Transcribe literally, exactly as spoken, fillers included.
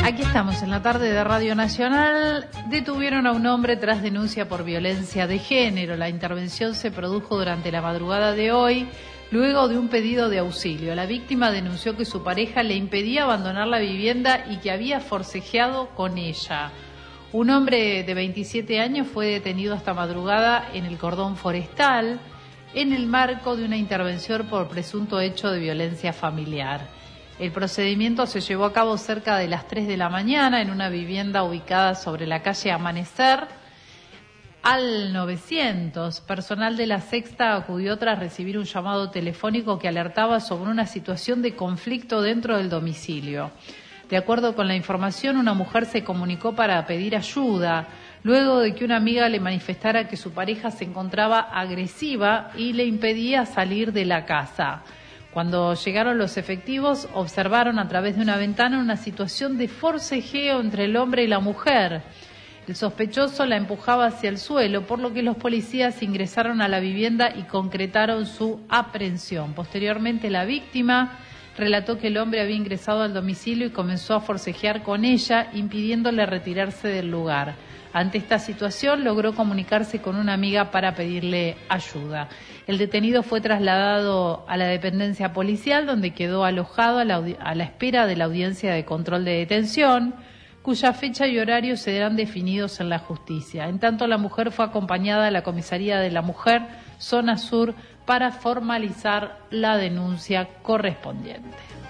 Aquí estamos en la tarde de Radio Nacional. Detuvieron a un hombre tras denuncia por violencia de género. La intervención se produjo durante la madrugada de hoy, luego de un pedido de auxilio. La víctima denunció que su pareja le impedía abandonar la vivienda y que había forcejeado con ella. Un hombre de veintisiete años fue detenido esta madrugada en el cordón forestal en el marco de una intervención por presunto hecho de violencia familiar. El procedimiento se llevó a cabo cerca de las tres de la mañana en una vivienda ubicada sobre la calle Amanecer al novecientos. Personal de la Sexta acudió tras recibir un llamado telefónico que alertaba sobre una situación de conflicto dentro del domicilio. De acuerdo con la información, una mujer se comunicó para pedir ayuda, luego de que una amiga le manifestara que su pareja se encontraba agresiva y le impedía salir de la casa. Cuando llegaron los efectivos, observaron a través de una ventana una situación de forcejeo entre el hombre y la mujer. El sospechoso la empujaba hacia el suelo, por lo que los policías ingresaron a la vivienda y concretaron su aprehensión. Posteriormente, la víctima relató que el hombre había ingresado al domicilio y comenzó a forcejear con ella, impidiéndole retirarse del lugar. Ante esta situación, logró comunicarse con una amiga para pedirle ayuda. El detenido fue trasladado a la dependencia policial, donde quedó alojado a la, a la espera de la audiencia de control de detención, cuya fecha y horario serán definidos en la justicia. En tanto, la mujer fue acompañada a la comisaría de la mujer, zona sur, para formalizar la denuncia correspondiente.